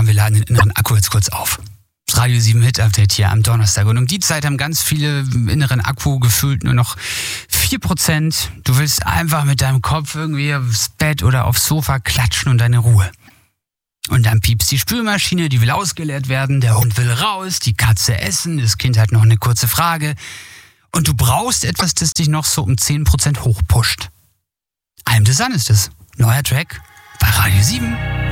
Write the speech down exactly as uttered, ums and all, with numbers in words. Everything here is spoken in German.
komm, wir laden den inneren Akku jetzt kurz auf. Das Radio sieben Hit Update hier am Donnerstag. Und um die Zeit haben ganz viele im inneren Akku gefühlt nur noch vier Prozent. Du willst einfach mit deinem Kopf irgendwie aufs Bett oder aufs Sofa klatschen und deine Ruhe. Und dann piepst die Spülmaschine, die will ausgeleert werden, der Hund will raus, die Katze essen, das Kind hat noch eine kurze Frage. Und du brauchst etwas, das dich noch so um zehn Prozent hochpusht. I'm the Sun ist es. Neuer Track bei Radio sieben.